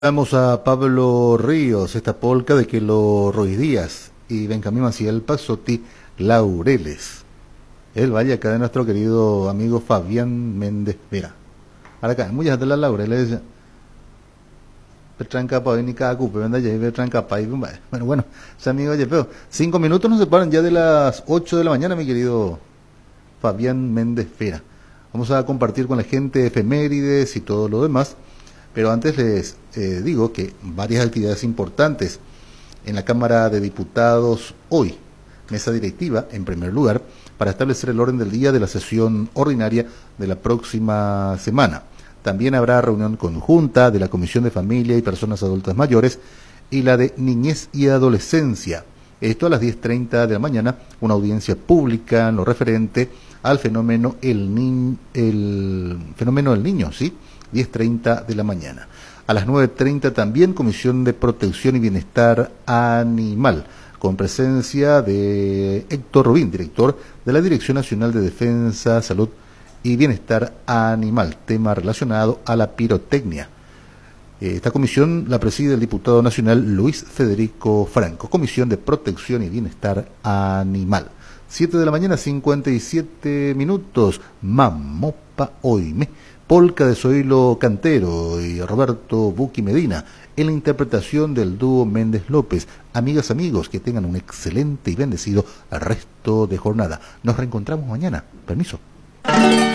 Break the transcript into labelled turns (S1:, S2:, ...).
S1: Vamos a Pablo Ríos, esta polca de Kelo Ruiz Díaz y Benjamín Maciel Pasotti Laureles. El vaya acá de nuestro querido amigo Fabián Méndez Vera. Ahora acá, muchas de las Laureles. Petranca pa ni cada cupe, venda ya y Petranca pa y bueno, ese amigo oye, pero 5 minutos nos separan ya de las 8 de la mañana, mi querido Fabián Méndez Vera. Vamos a compartir con la gente efemérides y todo lo demás. Pero antes les digo que varias actividades importantes en la Cámara de Diputados hoy. Mesa directiva, en primer lugar, para establecer el orden del día de la sesión ordinaria de la próxima semana. También habrá reunión conjunta de la Comisión de Familia y Personas Adultas Mayores y la de Niñez y Adolescencia. Esto a las 10:30 de la mañana, una audiencia pública en lo referente al fenómeno el fenómeno del niño, ¿sí? 10:30 de la mañana. A las 9:30 también Comisión de Protección y Bienestar Animal, con presencia de Héctor Rubín, director de la Dirección Nacional de Defensa, Salud y Bienestar Animal, tema relacionado a la pirotecnia. Esta comisión la preside el diputado nacional Luis Federico Franco, Comisión de Protección y Bienestar Animal. 7 de la mañana, 57 minutos, Mamopa Oime. Polca de Zoilo Cantero y Roberto Buki Medina, en la interpretación del dúo Méndez López. Amigas, amigos, que tengan un excelente y bendecido resto de jornada. Nos reencontramos mañana. Permiso.